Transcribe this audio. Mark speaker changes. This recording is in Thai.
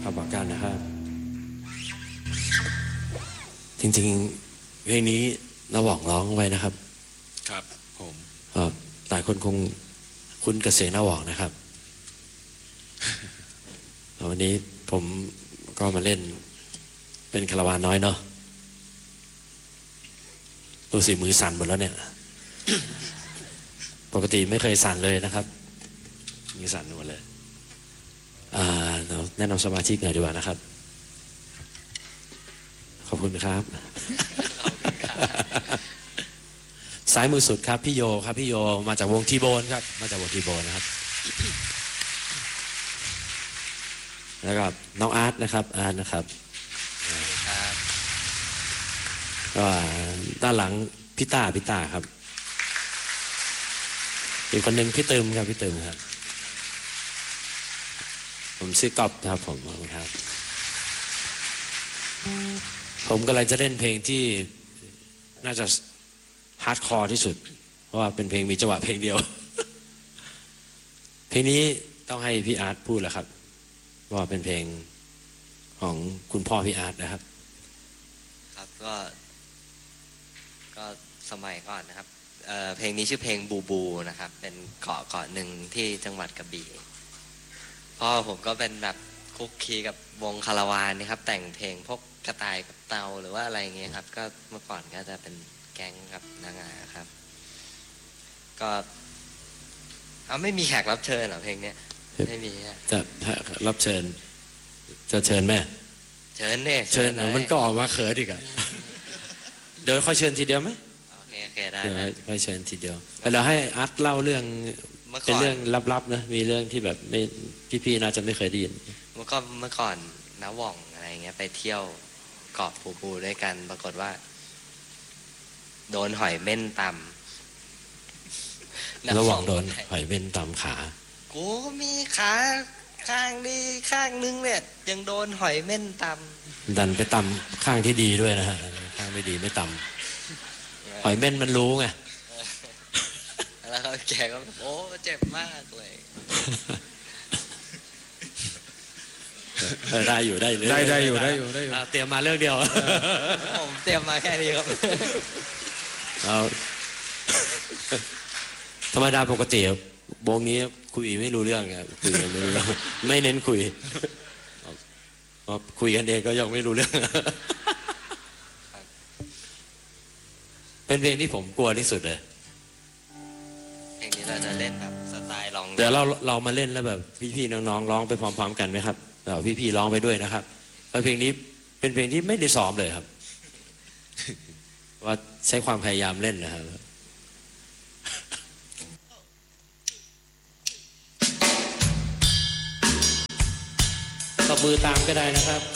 Speaker 1: ขอบคุณนะครับจริงๆเพลงนี้เราบอกร้องไว้นะครับ
Speaker 2: ครับผม
Speaker 1: หลายคนคงคุ้นกับเสียงน้าหวอกนะครับวันนี้ผมก็มาเล่นเป็นคาราวานน้อยเนาะดูสิมือสั่นหมดแล้วเนี่ย ปกติไม่เคยสั่นเลยนะครับมือสั่นหมดเลยแนะนำสมาชิกหน่อยดีกว่านะครับขอบคุณครับซ้ายมือสุดครับพี่โยครับพี่โยมาจากวงทีโบนครับมาจากวงทีโบนนะครับแล้วก็น้องอาร์ตนะครับอาร์ตนะครับก็ด้านหลังพี่ต้าครับอีกคนหนึ่งพี่เติมครับพี่เติมครับผมชื่อกอบครับผมครับผมกำลังจะเล่นเพลงที่น่าจะฮาร์ดคอร์ที่สุดเพราะว่าเป็นเพลงมีจังหวะเพลงเดียวเพลงนี้ต้องให้พี่อาร์ตพูดแหละครับว่าเป็นเพลงของคุณพ่อพี่อาร์ตนะครับ
Speaker 3: ครับก็สมัยก่อนนะครับเพลงนี้ชื่อเพลงบูบูนะครับเป็นเกาะหนึ่งที่จังหวัดกระบี่พ่อผมก็เป็นแบบคุกคีกับวงคาราวานนี่ครับแต่งเพลงพวกกระต่ายกับเตาหรือว่าอะไรเงี้ยครับก็เมื่อก่อนก็จะเป็นแก๊งกับนางงาครับก็ไม่มีแขกรับเชิญเหรอเพลงนี้ไม่มี
Speaker 1: จะรับเชิญจะเชิญแม่
Speaker 3: เชิญเนี่ย
Speaker 1: เชิญมันก็ออกมาเขินอีกอะเดี๋ยวค่อยเชิญทีเดียวไหม
Speaker 3: โอเคได้
Speaker 1: ค่อยเชิญทีเดียวเราให้อาร์ตเล่าเรื่องเป็นเรื่องลับๆนะมีเรื่องที่แบบไม่พี่ๆน่าจะไม่เคยได้ยิน
Speaker 3: เมื่อก่อนน้าหว่องอะไรเงี้ยไปเที่ยวเกาะปูด้วยกันปรากฏว่าโดนหอยเม่นต
Speaker 1: ำระหว่างโดนหอยเม่นตำขา
Speaker 3: กูมีขาข้างดีข้างนึงเนี่ยยังโดนหอยเม่นต
Speaker 1: ำดันไปตำข้างที่ดีด้วยนะฮะข้างไม่ดีไม่ตำหอยเม่นมันรู้ไง
Speaker 3: แล้วแกก็โอ้เจ็บมากเลย
Speaker 1: ได้อยู่เตรียมมาเรื่องเดียว
Speaker 3: ผมเตรียมมาแค่นี้ครับ
Speaker 1: ธรรมดาปกติวงนี้คุยไม่รู้เรื่องครับคุยไม่รู้เรื่องไม่เน้นคุยคุยกันเองก็ยังไม่รู้เรื่องเป็นเพลงที่ผมกลัวที่สุดเลย
Speaker 3: เพลงนี้เราจะเล่นแบบสไตล์ลอง
Speaker 1: เดี๋ยวเรามาเล่นแล้วแบบพี่ๆน้องๆร้องไปพร้อมๆกันไหมครับเดี๋ยวพี่ๆร้องไปด้วยนะครับแล้วเพลงนี้เป็นเพลงที่ไม่ได้ซ้อมเลยครับว่าใช้ความพยายามเล่นนะครับตบมือตามก็ได้นะครับ